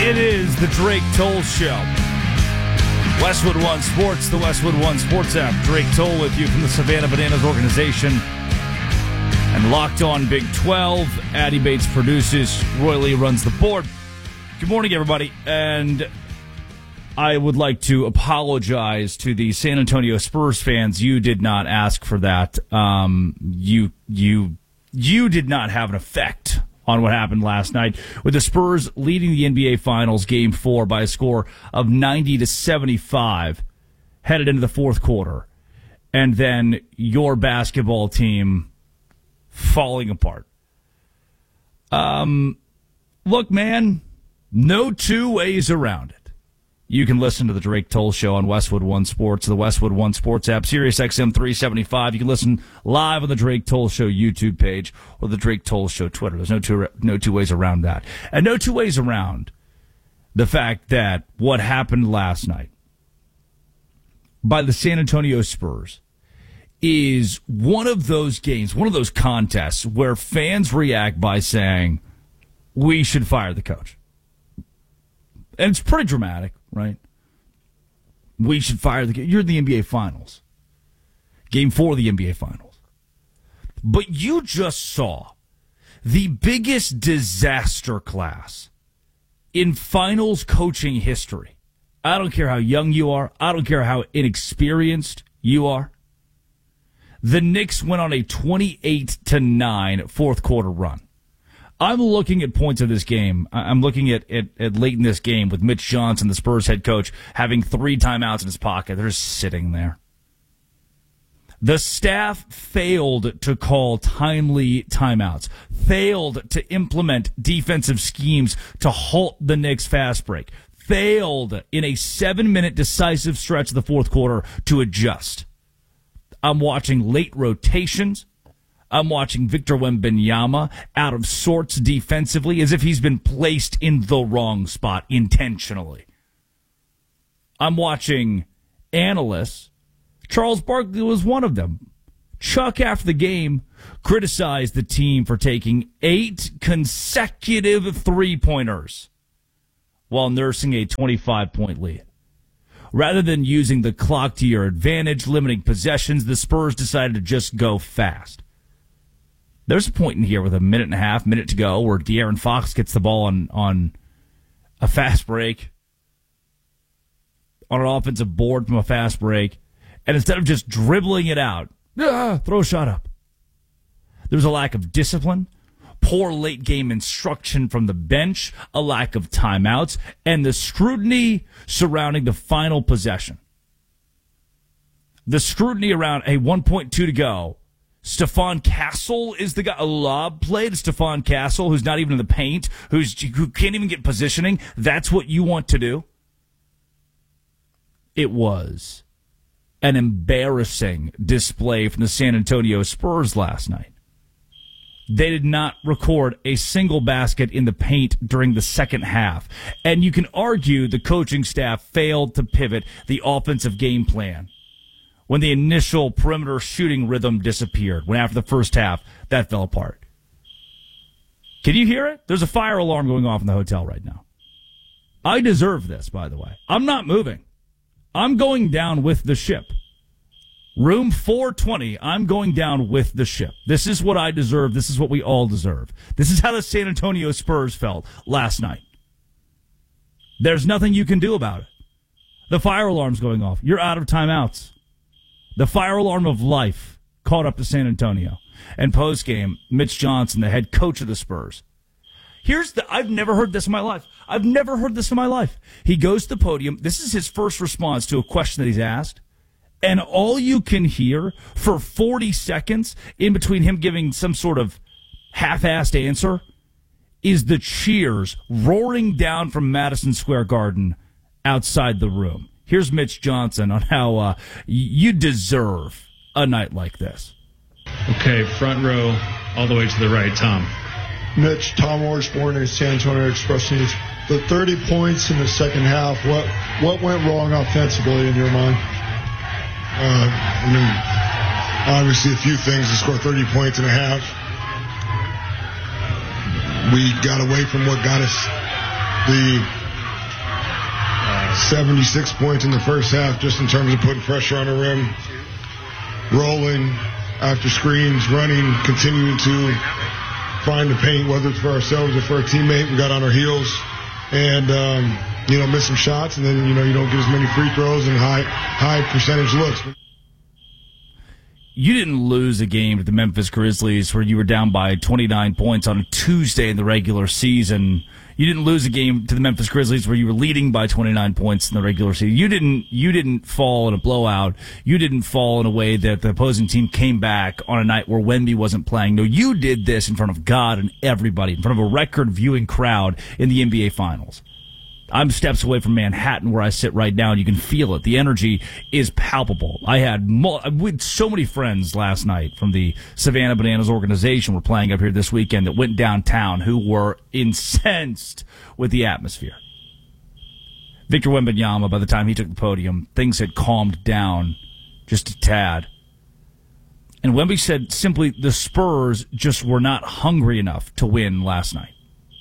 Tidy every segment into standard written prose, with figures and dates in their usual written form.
It is the Drake Toll Show. Westwood One Sports, the Westwood One Sports app. Drake Toll with you from the Savannah Bananas organization. And Locked On Big 12. Addy Bates produces. Roy Lee runs the board. Good morning, everybody. And I would like to apologize to the San Antonio Spurs fans. You did not ask for that. You did not have an effect on what happened last night, with the Spurs leading the NBA Finals Game 4 by a score of 90-75 headed into the fourth quarter, and then your basketball team falling apart. Look, man, no two ways around it. You can listen to the Drake Toll Show on Westwood One Sports, the Westwood One Sports app, Sirius XM 375. You can listen live on the Drake Toll Show YouTube page or the Drake Toll Show Twitter. There's no two ways around that. And no two ways around the fact that what happened last night by the San Antonio Spurs is one of those games, one of those contests where fans react by saying, we should fire the coach. And it's pretty dramatic, right? We should fire the coach. You're in the NBA Finals. Game 4 of the NBA Finals. But you just saw the biggest disaster class in finals coaching history. I don't care how young you are. I don't care how inexperienced you are. The Knicks went on a 28-9 fourth quarter run. I'm looking at points of this game. I'm looking at late in this game with Mitch Johnson, the Spurs head coach, having 3 timeouts in his pocket. They're just sitting there. The staff failed to call timely timeouts, failed to implement defensive schemes to halt the Knicks' fast break, failed in a 7-minute decisive stretch of the fourth quarter to adjust. I'm watching late rotations. I'm watching Victor Wembanyama out of sorts defensively, as if he's been placed in the wrong spot intentionally. I'm watching analysts. Charles Barkley was one of them. Chuck, after the game, criticized the team for taking 8 consecutive three-pointers while nursing a 25-point lead. Rather than using the clock to your advantage, limiting possessions, the Spurs decided to just go fast. There's a point in here with a minute to go, where De'Aaron Fox gets the ball on a fast break, on an offensive board from a fast break, and instead of just dribbling it out, throw a shot up. There's a lack of discipline, poor late-game instruction from the bench, a lack of timeouts, and the scrutiny surrounding the final possession. The scrutiny around a 1.2 to go. Stephon Castle is the guy. A lob play to Stephon Castle, who's not even in the paint, who can't even get positioning. That's what you want to do? It was an embarrassing display from the San Antonio Spurs last night. They did not record a single basket in the paint during the second half. And you can argue the coaching staff failed to pivot the offensive game plan when the initial perimeter shooting rhythm disappeared, when after the first half, that fell apart. Can you hear it? There's a fire alarm going off in the hotel right now. I deserve this, by the way. I'm not moving. I'm going down with the ship. Room 420, I'm going down with the ship. This is what I deserve. This is what we all deserve. This is how the San Antonio Spurs felt last night. There's nothing you can do about it. The fire alarm's going off. You're out of timeouts. The fire alarm of life caught up to San Antonio. And post-game, Mitch Johnson, the head coach of the Spurs. I've never heard this in my life. He goes to the podium. This is his first response to a question that he's asked. And all you can hear for 40 seconds in between him giving some sort of half-assed answer is the cheers roaring down from Madison Square Garden outside the room. Here's Mitch Johnson on how you deserve a night like this. Okay, front row, all the way to the right, Tom. Mitch, Tom Orsborn, San Antonio Express News. The 30 points in the second half, what went wrong offensively in your mind? Obviously a few things to score 30 points in a half. We got away from what got us the 76 points in the first half just in terms of putting pressure on the rim, rolling after screens, running, continuing to find the paint, whether it's for ourselves or for a teammate. We got on our heels and, miss some shots, and then, you don't get as many free throws and high percentage looks. You didn't lose a game to the Memphis Grizzlies where you were down by 29 points on a Tuesday in the regular season. You didn't lose a game to the Memphis Grizzlies where you were leading by 29 points in the regular season. You didn't fall in a blowout. You didn't fall in a way that the opposing team came back on a night where Wemby wasn't playing. No, you did this in front of God and everybody, in front of a record viewing crowd in the NBA Finals. I'm steps away from Manhattan where I sit right now, and you can feel it. The energy is palpable. I had with so many friends last night from the Savannah Bananas organization we're playing up here this weekend that went downtown who were incensed with the atmosphere. Victor Wembanyama, by the time he took the podium, things had calmed down just a tad. And Wemby said simply the Spurs just were not hungry enough to win last night.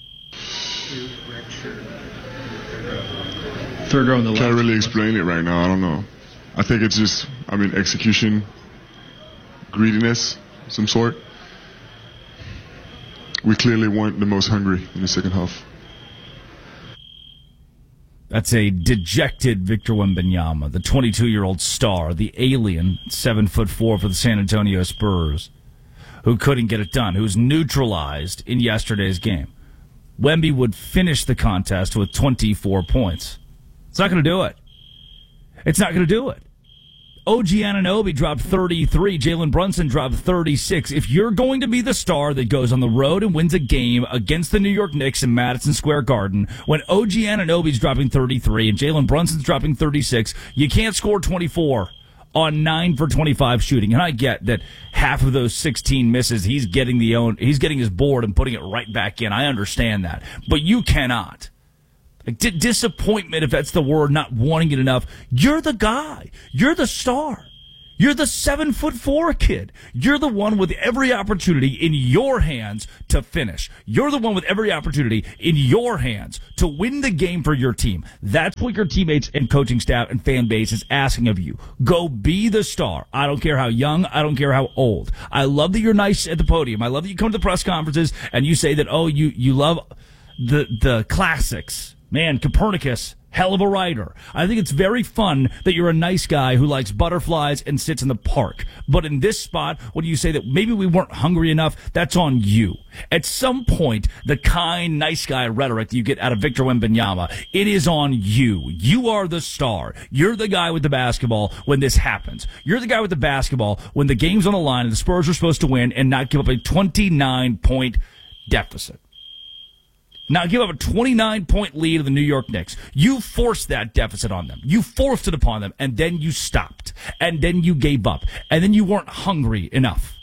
Third row on the left. Can't really explain it right now. I don't know. I think it's just, execution, greediness, some sort. We clearly weren't the most hungry in the second half. That's a dejected Victor Wembanyama, the 22-year-old star, the alien, 7'4" for the San Antonio Spurs, who couldn't get it done, who was neutralized in yesterday's game. Wemby would finish the contest with 24 points. It's not going to do it. It's not going to do it. OG Anunoby dropped 33. Jalen Brunson dropped 36. If you're going to be the star that goes on the road and wins a game against the New York Knicks in Madison Square Garden, when OG Anunoby's dropping 33 and Jalen Brunson's dropping 36, you can't score 24 on 9 for 25 shooting. And I get that half of those 16 misses, he's getting his board and putting it right back in. I understand that. But you cannot. Like, disappointment, if that's the word, not wanting it enough. You're the guy. You're the star. You're the 7'4" kid. You're the one with every opportunity in your hands to finish. You're the one with every opportunity in your hands to win the game for your team. That's what your teammates and coaching staff and fan base is asking of you. Go be the star. I don't care how young. I don't care how old. I love that you're nice at the podium. I love that you come to the press conferences and you say that, you love the classics. Man, Copernicus, hell of a writer. I think it's very fun that you're a nice guy who likes butterflies and sits in the park. But in this spot, when you say that maybe we weren't hungry enough, that's on you. At some point, the kind, nice guy rhetoric that you get out of Victor Wembanyama, it is on you. You are the star. You're the guy with the basketball when this happens. You're the guy with the basketball when the game's on the line and the Spurs are supposed to win and not give up a 29-point deficit. Now, give up a 29-point lead to the New York Knicks. You forced that deficit on them. You forced it upon them, and then you stopped. And then you gave up. And then you weren't hungry enough.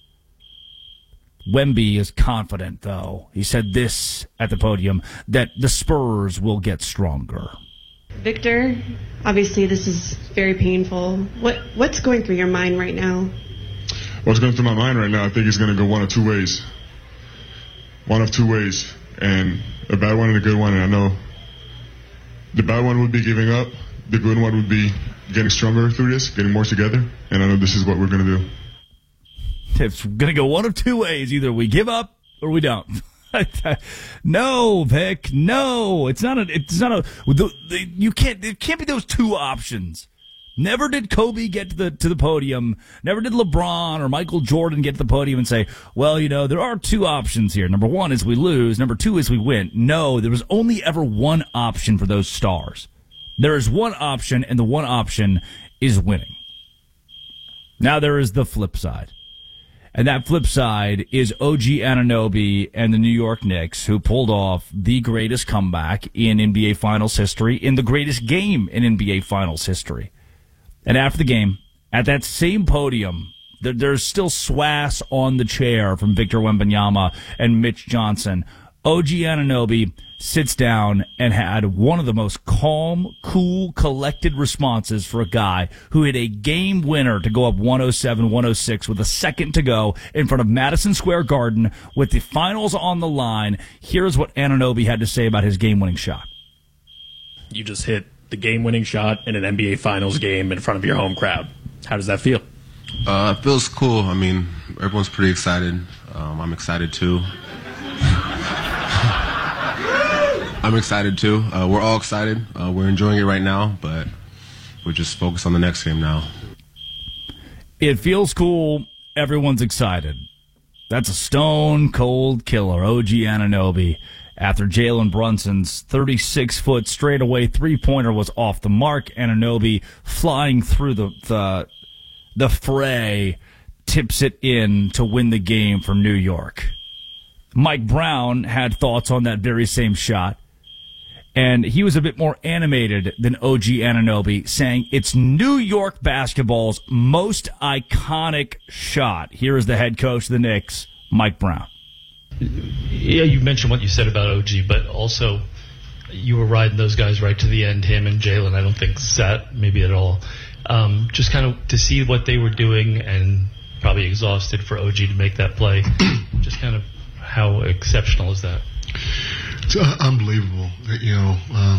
Wemby is confident, though. He said this at the podium, that the Spurs will get stronger. Victor, obviously this is very painful. What's going through your mind right now? What's going through my mind right now, I think it's going to go one of two ways. One of two ways. And a bad one and a good one. And I know the bad one would be giving up. The good one would be getting stronger through this, getting more together. And I know this is what we're going to do. It's going to go one of two ways. Either we give up or we don't. No, Vic. No. It can't be those two options. Never did Kobe get to the podium. Never did LeBron or Michael Jordan get to the podium and say, well, there are two options here. Number one is we lose. Number two is we win. No, there was only ever one option for those stars. There is one option, and the one option is winning. Now there is the flip side. And that flip side is OG Anunoby and the New York Knicks, who pulled off the greatest comeback in NBA Finals history, in the greatest game in NBA Finals history. And after the game, at that same podium, there's still swass on the chair from Victor Wembanyama and Mitch Johnson. OG Anunoby sits down and had one of the most calm, cool, collected responses for a guy who hit a game winner to go up 107-106 with a second to go in front of Madison Square Garden with the finals on the line. Here's what Anunoby had to say about his game-winning shot. You just hit the game-winning shot in an NBA Finals game in front of your home crowd. How does that feel? It feels cool. I mean, everyone's pretty excited. I'm excited too. I'm excited too. We're all excited. We're enjoying it right now, but we're just focused on the next game now. It feels cool. Everyone's excited. That's a stone-cold killer, OG Anunoby. After Jalen Brunson's 36-foot straightaway three-pointer was off the mark, Anunoby flying through the fray tips it in to win the game for New York. Mike Brown had thoughts on that very same shot, and he was a bit more animated than OG Anunoby, saying it's New York basketball's most iconic shot. Here is the head coach of the Knicks, Mike Brown. Yeah, you mentioned what you said about OG, but also you were riding those guys right to the end, him and Jalen. I don't think sat maybe at all. Just kind of to see what they were doing and probably exhausted for OG to make that play. Just kind of how exceptional is that? It's unbelievable. You know,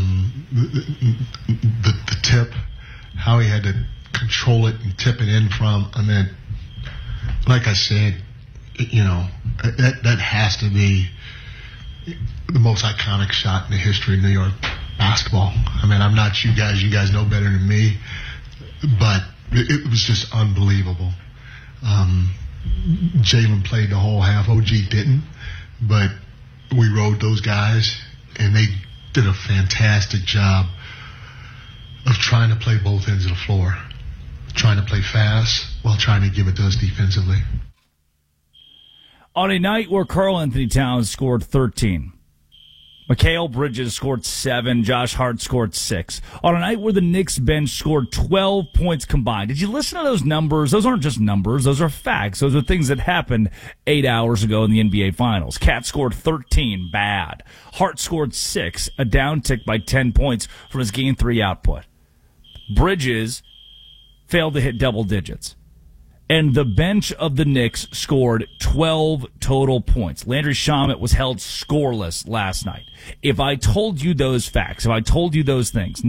the tip, how he had to control it and tip it in from. I mean, like I said, you know, that has to be the most iconic shot in the history of New York basketball. I mean, I'm not you guys. You guys know better than me. But it was just unbelievable. Jalen played the whole half. OG didn't. But we rode those guys, and they did a fantastic job of trying to play both ends of the floor, trying to play fast while trying to give it to us defensively. On a night where Karl-Anthony Towns scored 13, Mikal Bridges scored 7, Josh Hart scored 6. On a night where the Knicks bench scored 12 points combined. Did you listen to those numbers? Those aren't just numbers. Those are facts. Those are things that happened 8 hours ago in the NBA Finals. Cat scored 13, bad. Hart scored 6, a downtick by 10 points from his Game 3 output. Bridges failed to hit double digits. And the bench of the Knicks scored 12 total points. Landry Shamet was held scoreless last night. If I told you those facts, if I told you those things,